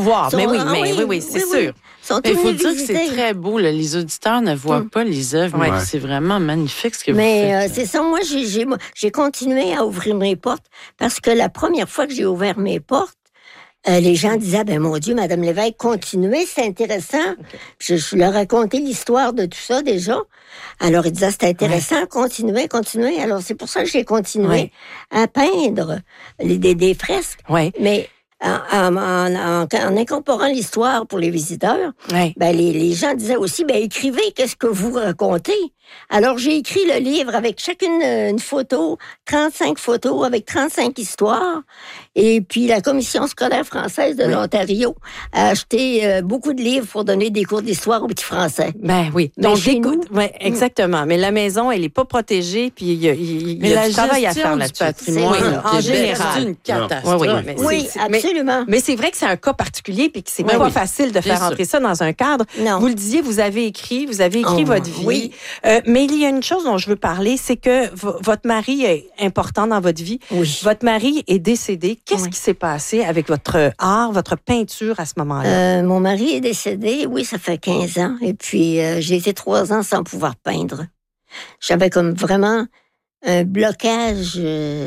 voir. Mais oui, c'est sûr. Il faut dire que c'est très beau. Là. Les auditeurs ne voient pas les œuvres, mais c'est vraiment magnifique ce que vous faites. C'est ça. Moi, j'ai continué à ouvrir mes portes parce que la première fois que j'ai ouvert mes portes, les gens disaient, mon Dieu, Madame Lévesque, continuez, c'est intéressant. Okay. Je leur racontais l'histoire de tout ça déjà. Alors, ils disaient, c'est intéressant, continuez. Alors, c'est pour ça que j'ai continué à peindre des fresques. Ouais. Mais en incorporant l'histoire pour les visiteurs, les gens disaient aussi, écrivez, qu'est-ce que vous racontez? Alors, j'ai écrit le livre avec chacune une photo, 35 photos avec 35 histoires. Et puis, la Commission scolaire française de l'Ontario a acheté beaucoup de livres pour donner des cours d'histoire aux petits Français. Ben oui. Donc, exactement. Mais la maison, elle n'est pas protégée, puis il y a du travail à faire là-dessus. Patrimoine, en général. C'est une catastrophe. Oui, absolument. Mais c'est vrai que c'est un cas particulier, puis que c'est pas facile de faire entrer ça dans un cadre. Non. Vous le disiez, vous avez écrit votre vie. Oui. Mais il y a une chose dont je veux parler, c'est que votre mari est important dans votre vie. Oui. Votre mari est décédé. Qu'est-ce qui s'est passé avec votre art, votre peinture à ce moment-là? Mon mari est décédé, ça fait 15 ans. Et puis, j'ai été 3 ans sans pouvoir peindre. J'avais comme vraiment un blocage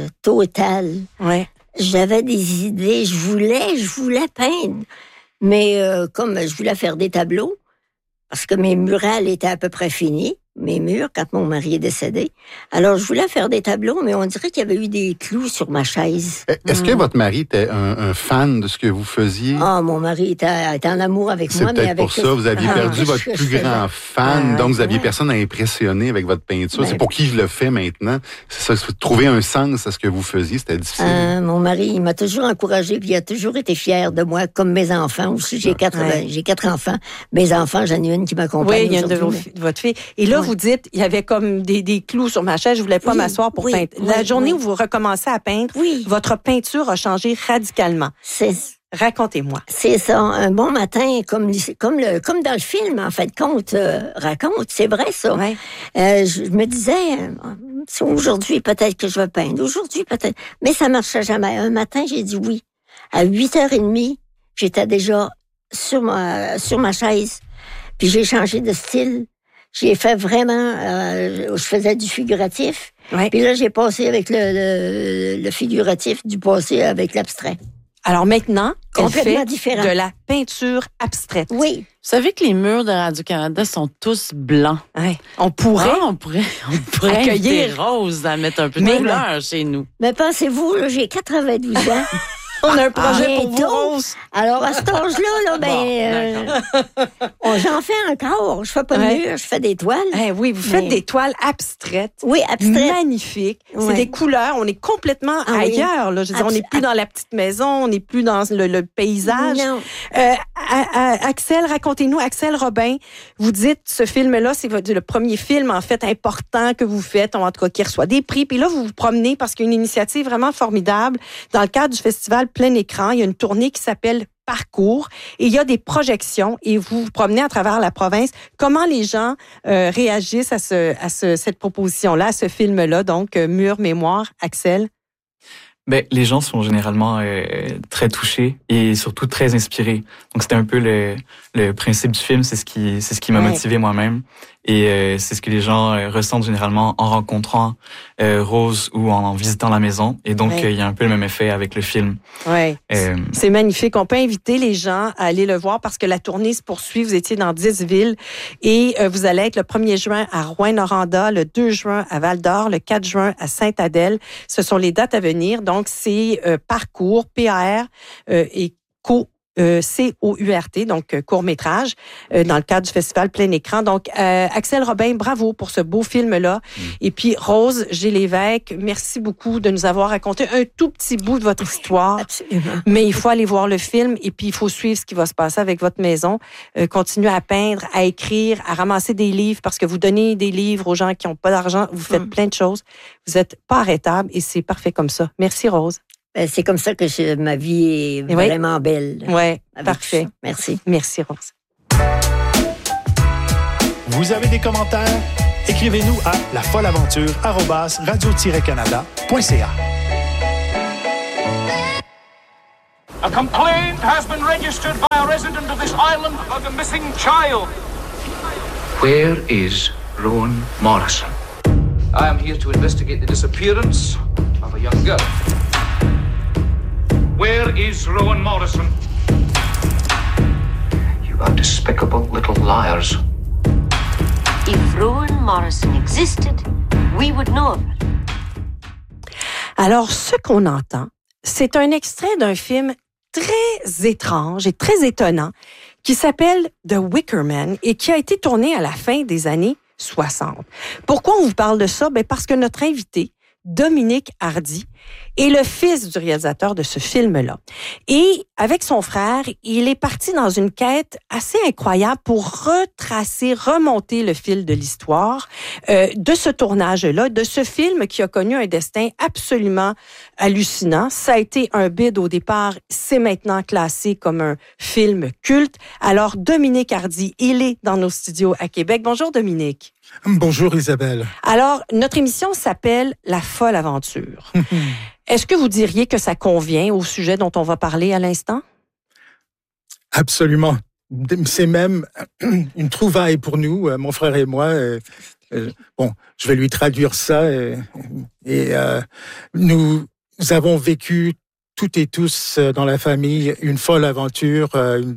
total. Ouais. J'avais des idées, je voulais peindre. Mais comme je voulais faire des tableaux, parce que mes murales étaient à peu près finis, mes murs, quand mon mari est décédé. Alors, je voulais faire des tableaux, mais on dirait qu'il y avait eu des clous sur ma chaise. Est-ce que votre mari était un fan de ce que vous faisiez? Mon mari était en amour avec moi. C'est peut-être pour ça, vous aviez perdu votre plus grand fan, donc vous aviez personne à impressionner avec votre peinture. C'est pour qui je le fais maintenant. C'est ça, trouver un sens à ce que vous faisiez, c'était difficile. Mon mari, il m'a toujours encouragé, puis il a toujours été fier de moi, comme mes enfants aussi. J'ai 4 enfants. Mes enfants, j'en ai une qui m'accompagne. Oui, il y a une de votre fille. Et là, vous dites, il y avait comme des clous sur ma chaise, je voulais pas m'asseoir pour peindre. La journée où vous recommencez à peindre, votre peinture a changé radicalement. Racontez-moi. C'est ça. Un bon matin, comme dans le film, en fait, compte raconte. C'est vrai, ça. Ouais. Je me disais, aujourd'hui, peut-être que je vais peindre. Aujourd'hui, peut-être. Mais ça marchait jamais. Un matin, j'ai dit oui. À 8h30, j'étais déjà sur ma chaise. Puis j'ai changé de style. J'ai fait vraiment... je faisais du figuratif. Ouais. Puis là, j'ai passé avec le figuratif, du passé avec l'abstrait. Alors maintenant, complètement elle fait différent. De la peinture abstraite. Oui. Vous savez que les murs de Radio-Canada sont tous blancs. Ouais. On pourrait accueillir Rose à mettre un peu de couleur chez nous. Mais pensez-vous, là, j'ai 92 ans. On a un projet pour vous, Rose. Alors, à cet âge-là, j'en fais encore. Je fais pas de mur, je fais des toiles. Oui, vous faites des toiles abstraites. Oui, abstraites. Magnifiques. C'est des couleurs. On est complètement ailleurs. Là. Je veux dire, on n'est plus dans la petite maison, on n'est plus dans le paysage. Non. Axel, racontez-nous. Axel Robin, vous dites, ce film-là, c'est le premier film, en fait, important que vous faites, en tout cas, qui reçoit des prix. Puis là, vous vous promenez parce qu'il y a une initiative vraiment formidable. Dans le cadre du festival Plein Écran, il y a une tournée qui s'appelle Parcours et il y a des projections et vous vous promenez à travers la province. Comment les gens réagissent à cette proposition-là, à ce film-là, donc Mur, Mémoire, Axel? Les gens sont généralement très touchés et surtout très inspirés. Donc c'était un peu le principe du film, c'est ce qui m'a motivé moi-même et c'est ce que les gens ressentent généralement en rencontrant Rose ou en visitant la maison. Et donc il y a un peu le même effet avec le film. Ouais. C'est magnifique. On peut inviter les gens à aller le voir parce que la tournée se poursuit. Vous étiez dans 10 villes et vous allez être le 1er juin à Rouyn-Noranda, le 2 juin à Val-d'Or, le 4 juin à Sainte-Adèle. Ce sont les dates à venir. Donc, c'est Parcours, P-A-R et C-O-U-R-T, donc court-métrage, dans le cadre du festival Plein Écran. Donc, Axel Robin, bravo pour ce beau film-là. Et puis, Rose G. Lévesque, merci beaucoup de nous avoir raconté un tout petit bout de votre histoire. Absolument. Mais il faut aller voir le film et puis il faut suivre ce qui va se passer avec votre maison. Continuez à peindre, à écrire, à ramasser des livres parce que vous donnez des livres aux gens qui n'ont pas d'argent. Vous faites plein de choses. Vous n'êtes pas arrêtable et c'est parfait comme ça. Merci, Rose. C'est comme ça que ma vie est vraiment belle. Oui, parfait. Merci. Merci, Rose. Vous avez des commentaires? Écrivez-nous à lafolleaventure@radio-canada.ca. A complaint has been registered by a resident of this island about a missing child. Where is Rowan Morrison? I am here to investigate the disappearance of a young girl. Where is Rowan Morrison? You are despicable little liars. If Rowan Morrison existed, we would know of it. Alors, ce qu'on entend, c'est un extrait d'un film très étrange et très étonnant qui s'appelle The Wicker Man et qui a été tourné à la fin des années 60. Pourquoi on vous parle de ça? Ben parce que notre invité, Dominique Hardy, est le fils du réalisateur de ce film-là. Et avec son frère, il est parti dans une quête assez incroyable pour remonter le fil de l'histoire de ce tournage-là, de ce film qui a connu un destin absolument hallucinant. Ça a été un bid au départ, c'est maintenant classé comme un film culte. Alors, Dominique Hardy, il est dans nos studios à Québec. Bonjour, Dominique. Bonjour, Isabelle. Alors, notre émission s'appelle La folle aventure. Est-ce que vous diriez que ça convient au sujet dont on va parler à l'instant? Absolument. C'est même une trouvaille pour nous, mon frère et moi. Bon, je vais lui traduire ça. Nous avons vécu toutes et tous dans la famille une folle aventure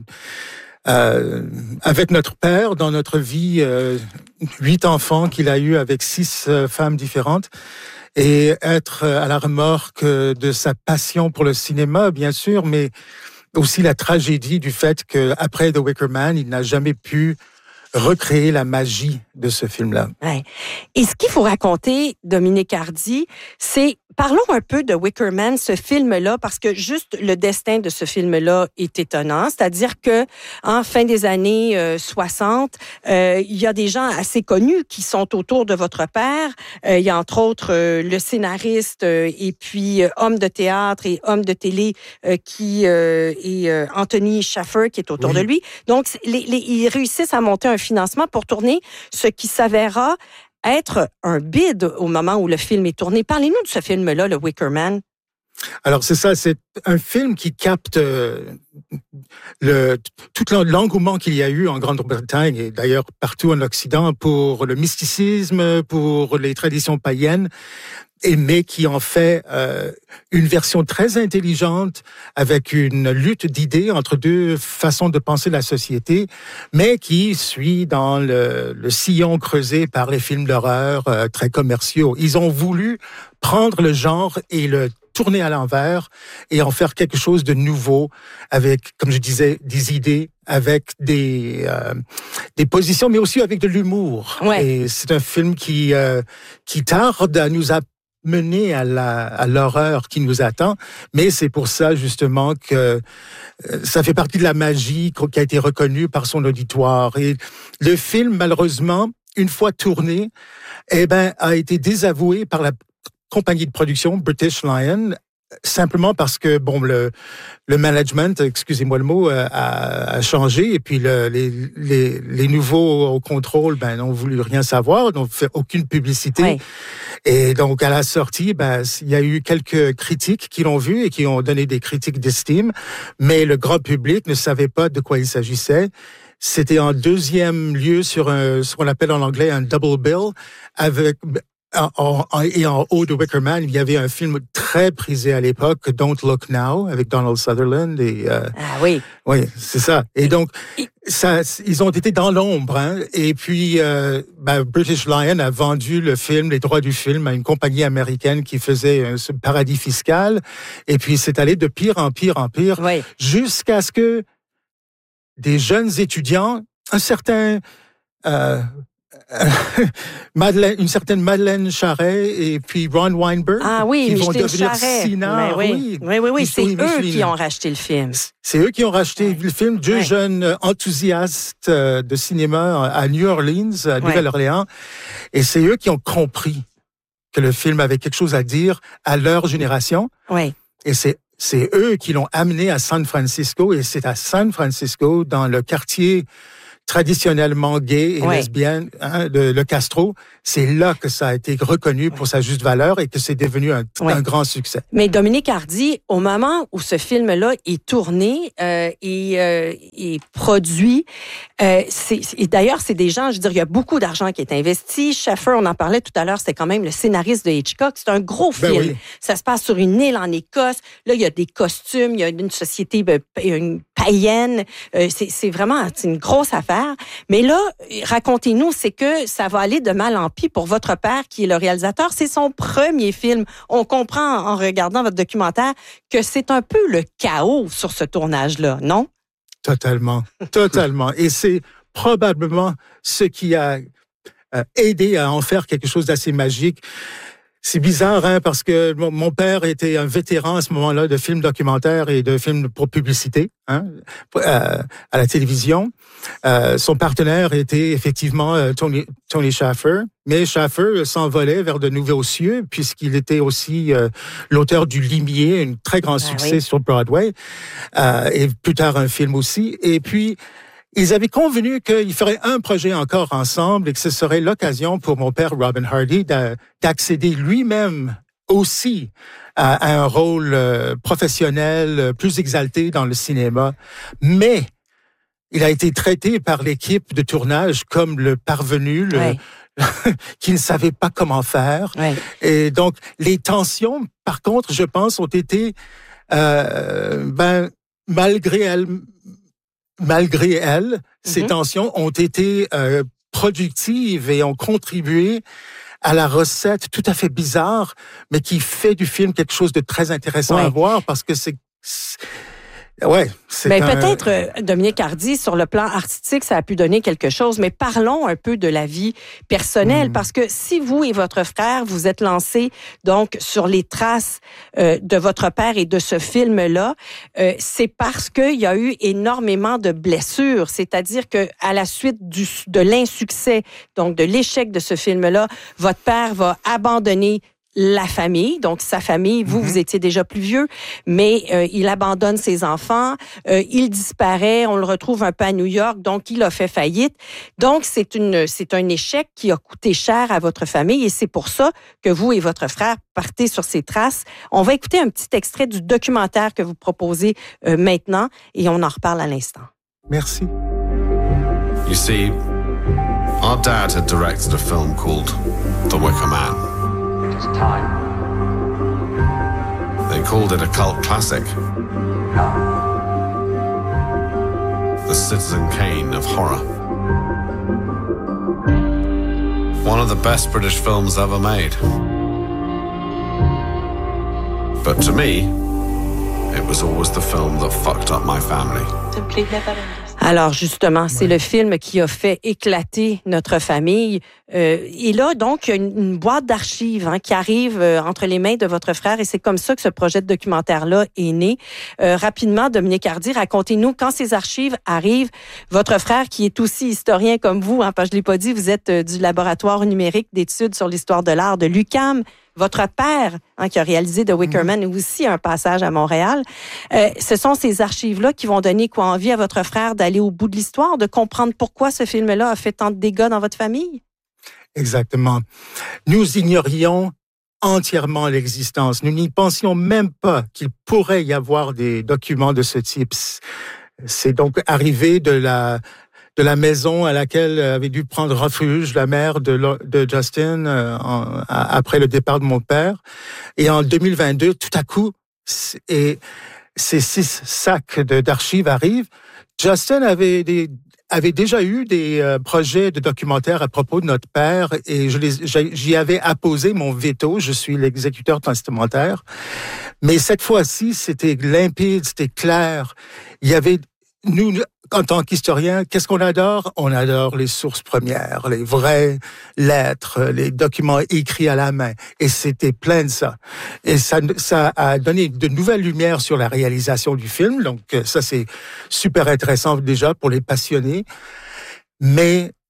avec notre père dans notre vie, 8 enfants qu'il a eu avec 6 femmes différentes. Et être à la remorque de sa passion pour le cinéma, bien sûr, mais aussi la tragédie du fait qu'après The Wicker Man, il n'a jamais pu recréer la magie de ce film-là. Ouais. Et ce qu'il faut raconter, Dominique Hardy, c'est, parlons un peu de Wicker Man, ce film-là, parce que juste le destin de ce film-là est étonnant. C'est-à-dire que en fin des années 60, il y a des gens assez connus qui sont autour de votre père. Il y a entre autres le scénariste et puis homme de théâtre et homme de télé qui est Anthony Shaffer qui est autour de lui. Donc, ils réussissent à monter un financement pour tourner ce qui s'avéra être un bid au moment où le film est tourné. Parlez-nous de ce film-là, le Wicker Man. Alors, c'est ça, c'est un film qui capte tout l'engouement qu'il y a eu en Grande-Bretagne et d'ailleurs partout en Occident pour le mysticisme, pour les traditions païennes, mais qui en fait une version très intelligente avec une lutte d'idées entre deux façons de penser la société, mais qui suit dans le sillon creusé par les films d'horreur très commerciaux. Ils ont voulu prendre le genre et le tourner à l'envers et en faire quelque chose de nouveau avec, comme je disais, des idées, avec des positions, mais aussi avec de l'humour. Ouais. Et c'est un film qui tarde à nous mener à l'horreur qui nous attend, mais c'est pour ça justement que ça fait partie de la magie qui a été reconnue par son auditoire. Et le film, malheureusement, une fois tourné, a été désavoué par la compagnie de production British Lion, simplement parce que le management, excusez-moi le mot, a changé et puis les nouveaux au contrôle n'ont voulu rien savoir, n'ont fait aucune publicité. Oui. Et donc à la sortie, il y a eu quelques critiques qui l'ont vu et qui ont donné des critiques d'estime, mais le grand public ne savait pas de quoi il s'agissait. C'était en deuxième lieu sur ce qu'on appelle en anglais un double bill avec et en haut de Wicker Man, il y avait un film très prisé à l'époque, Don't Look Now, avec Donald Sutherland. Oui. Oui, c'est ça. Et donc, ils ont été dans l'ombre. Hein, et puis, British Lion a vendu les droits du film, à une compagnie américaine qui faisait ce paradis fiscal. Et puis, c'est allé de pire en pire en pire, jusqu'à ce que des jeunes étudiants, un certain... une certaine Madeleine Charret et puis Ron Weinberg qui vont devenir Sina. Oui, c'est eux qui ont racheté le film. C'est eux qui ont racheté le film. Deux jeunes enthousiastes de cinéma à New Orleans, à Nouvelle-Orléans. Et c'est eux qui ont compris que le film avait quelque chose à dire à leur génération. Oui. Et c'est eux qui l'ont amené à San Francisco. Et c'est à San Francisco, dans le quartier traditionnellement gay et lesbienne, le Castro, c'est là que ça a été reconnu pour sa juste valeur et que c'est devenu un grand succès. Mais Dominique Hardy, au moment où ce film-là est tourné et produit, et d'ailleurs, c'est des gens, je veux dire, il y a beaucoup d'argent qui est investi. Shaffer, on en parlait tout à l'heure, c'était quand même le scénariste de Hitchcock. C'est un gros film. Oui. Ça se passe sur une île en Écosse. Là, il y a des costumes, il y a une société une païenne. C'est vraiment une grosse affaire. Mais là, racontez-nous, c'est que ça va aller de mal en pis pour votre père, qui est le réalisateur. C'est son premier film. On comprend en regardant votre documentaire que c'est un peu le chaos sur ce tournage-là, non? Totalement. Et c'est probablement ce qui a aidé à en faire quelque chose d'assez magique. C'est bizarre, parce que mon père était un vétéran à ce moment-là de films documentaires et de films pour publicité, à la télévision. Son partenaire était effectivement Tony Shaffer, mais Shaffer s'envolait vers de nouveaux cieux puisqu'il était aussi l'auteur du Limier, un très grand succès sur Broadway, et plus tard un film aussi. Et puis ils avaient convenu qu'ils feraient un projet encore ensemble et que ce serait l'occasion pour mon père Robin Hardy d'accéder lui-même aussi à un rôle professionnel plus exalté dans le cinéma. Mais il a été traité par l'équipe de tournage comme le parvenu, qui ne savait pas comment faire. Ouais. Et donc, les tensions, par contre, je pense, ont été, malgré elle, ces tensions ont été productives et ont contribué à la recette tout à fait bizarre, mais qui fait du film quelque chose de très intéressant à voir parce que c'est peut-être, Dominique Hardy, sur le plan artistique, ça a pu donner quelque chose, mais parlons un peu de la vie personnelle, parce que si vous et votre frère, vous êtes lancés donc sur les traces de votre père et de ce film-là, c'est parce qu'il y a eu énormément de blessures, c'est-à-dire que à la suite de l'insuccès, donc de l'échec de ce film-là, votre père va abandonner la famille, donc sa famille, vous étiez déjà plus vieux, mais il abandonne ses enfants, il disparaît, on le retrouve un peu à New York, donc il a fait faillite. Donc c'est un échec qui a coûté cher à votre famille et c'est pour ça que vous et votre frère partez sur ces traces. On va écouter un petit extrait du documentaire que vous proposez maintenant et on en reparle à l'instant. Merci. You see, our dad had directed a film called The Wicker Man. Time. They called it a cult classic. The Citizen Kane of horror. One of the best British films ever made. But to me, it was always the film that fucked up my family. Simply never ended. Alors justement, c'est le film qui a fait éclater notre famille. Et là, donc, il y a une boîte d'archives qui arrive entre les mains de votre frère et c'est comme ça que ce projet de documentaire-là est né. Rapidement, Dominique Hardy, racontez-nous, quand ces archives arrivent, votre frère, qui est aussi historien comme vous, parce que je ne l'ai pas dit, vous êtes du laboratoire numérique d'études sur l'histoire de l'art de l'UQAM. Votre père, qui a réalisé The Wicker Man, aussi un passage à Montréal. Ce sont ces archives-là qui vont donner envie à votre frère d'aller au bout de l'histoire, de comprendre pourquoi ce film-là a fait tant de dégâts dans votre famille? Exactement. Nous ignorions entièrement l'existence. Nous n'y pensions même pas qu'il pourrait y avoir des documents de ce type. C'est donc arrivé de la maison à laquelle avait dû prendre refuge la mère de Justin après le départ de mon père. Et en 2022, tout à coup, ces 6 sacs d'archives arrivent. Justin avait déjà eu des projets de documentaires à propos de notre père et j'y avais apposé mon veto. Je suis l'exécuteur testamentaire. Mais cette fois-ci, c'était limpide, c'était clair. Il y avait... Nous, en tant qu'historiens, qu'est-ce qu'on adore? On adore les sources premières, les vraies lettres, les documents écrits à la main. Et c'était plein de ça. Et ça a donné de nouvelles lumières sur la réalisation du film. Donc, ça, c'est super intéressant déjà pour les passionnés. Mais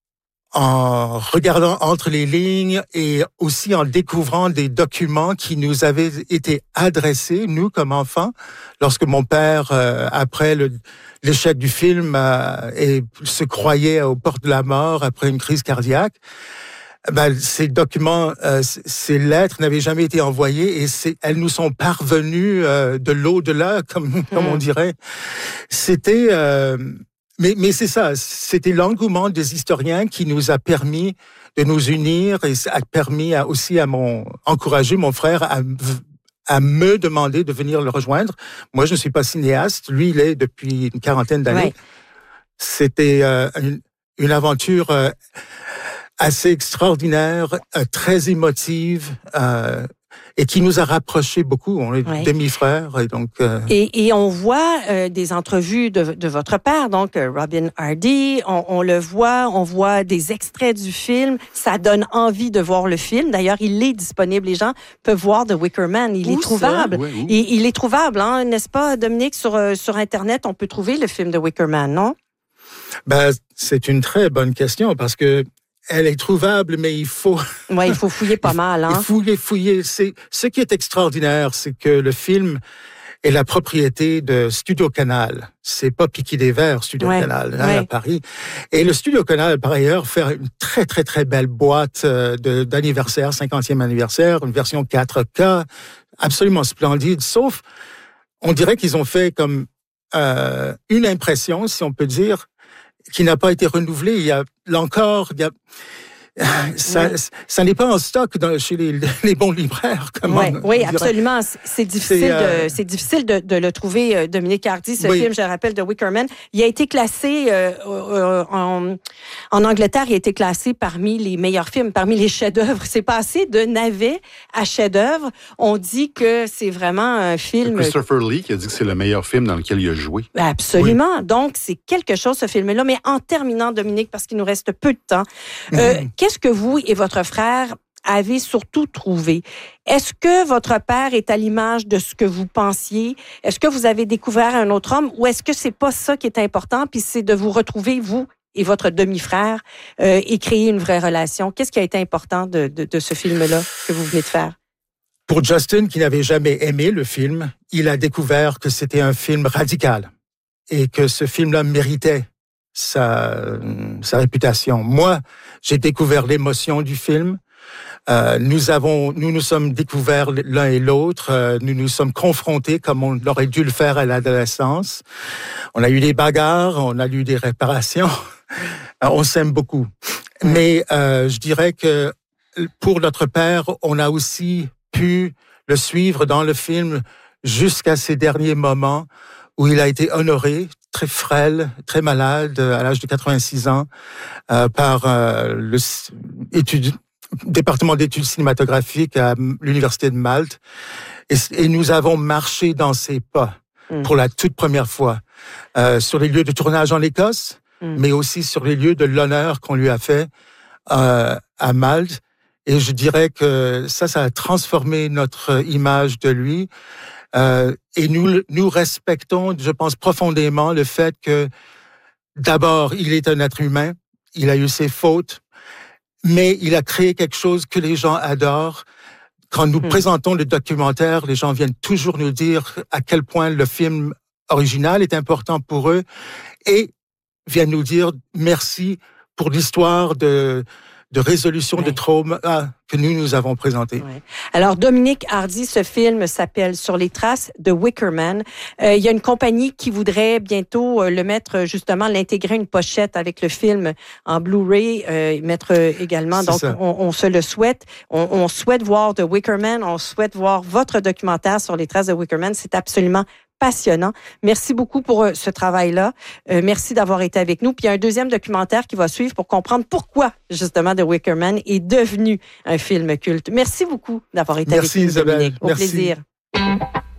en regardant entre les lignes et aussi en découvrant des documents qui nous avaient été adressés, nous, comme enfants, lorsque mon père, après l'échec du film, se croyait aux portes de la mort après une crise cardiaque. Ces documents, ces lettres n'avaient jamais été envoyées et elles nous sont parvenues de l'au-delà, comme on dirait. C'était... Mais c'est ça, c'était l'engouement des historiens qui nous a permis de nous unir et a permis aussi encourager mon frère à me demander de venir le rejoindre. Moi, je ne suis pas cinéaste. Lui, il est depuis une quarantaine d'années. Ouais. C'était une aventure assez extraordinaire, très émotive, et qui nous a rapprochés beaucoup. On est demi-frères. Et donc, et on voit des entrevues de votre père, donc Robin Hardy. On le voit, on voit des extraits du film. Ça donne envie de voir le film. D'ailleurs, il est disponible. Les gens peuvent voir The Wicker Man. Il est trouvable. Il est trouvable, hein, n'est-ce pas, Dominique? Sur Internet, on peut trouver le film The Wicker Man, non? C'est une très bonne question parce que elle est trouvable, mais il faut... Oui, il faut fouiller pas mal. Hein? Il faut fouiller. Ce qui est extraordinaire, c'est que le film est la propriété de Studio Canal. C'est pas Piquet des Verts, Studio Canal, à Paris. Et le Studio Canal, par ailleurs, fait une très, très, très belle boîte d'anniversaire, 50e anniversaire, une version 4K, absolument splendide, sauf, on dirait qu'ils ont fait comme une impression, si on peut dire, qui n'a pas été renouvelé. Il y a ça n'est pas en stock chez les bons libraires. Oui, absolument. C'est difficile de le trouver, Dominique Hardy, ce film, je rappelle, de Wicker Man. Il a été classé en Angleterre, il a été classé parmi les meilleurs films, parmi les chefs-d'œuvre. C'est passé de navet à chef-d'œuvre. On dit que c'est vraiment un film... Christopher Lee qui a dit que c'est le meilleur film dans lequel il a joué. Absolument. Oui. Donc, c'est quelque chose, ce film-là. Mais en terminant, Dominique, parce qu'il nous reste peu de temps, qu'est-ce que vous et votre frère avez surtout trouvé? Est-ce que votre père est à l'image de ce que vous pensiez? Est-ce que vous avez découvert un autre homme? Ou est-ce que c'est pas ça qui est important, puis c'est de vous retrouver, vous et votre demi-frère, et créer une vraie relation? Qu'est-ce qui a été important de ce film-là que vous venez de faire? Pour Justin, qui n'avait jamais aimé le film, il a découvert que c'était un film radical et que ce film-là méritait sa réputation. Moi, j'ai découvert l'émotion du film. Nous nous sommes découverts l'un et l'autre. Nous nous sommes confrontés comme on aurait dû le faire à l'adolescence. On a eu des bagarres, on a eu des réparations. On s'aime beaucoup. Mais je dirais que pour notre père, on a aussi pu le suivre dans le film jusqu'à ces derniers moments où il a été honoré, très frêle, très malade, à l'âge de 86 ans, par le département d'études cinématographiques à l'Université de Malte. Et nous avons marché dans ses pas pour la toute première fois, sur les lieux de tournage en Écosse, mais aussi sur les lieux de l'honneur qu'on lui a fait à Malte. Et je dirais que ça a transformé notre image de lui. Et nous respectons, je pense profondément, le fait que d'abord, il est un être humain, il a eu ses fautes, mais il a créé quelque chose que les gens adorent. Quand nous présentons le documentaire, les gens viennent toujours nous dire à quel point le film original est important pour eux et viennent nous dire merci pour l'histoire de résolution de trauma que nous avons présenté. Ouais. Alors, Dominique Hardy, ce film s'appelle Sur les traces de Wicker Man. Il y a une compagnie qui voudrait bientôt le mettre, justement, l'intégrer une pochette avec le film en Blu-ray, mettre également. Donc, on se le souhaite. On souhaite voir The Wicker Man. On souhaite voir votre documentaire sur les traces de Wicker Man. C'est absolument passionnant. Merci beaucoup pour ce travail-là. Merci d'avoir été avec nous. Puis il y a un deuxième documentaire qui va suivre pour comprendre pourquoi, justement, The Wicker Man est devenu un film culte. Merci beaucoup d'avoir été avec nous, Dominique. Au plaisir.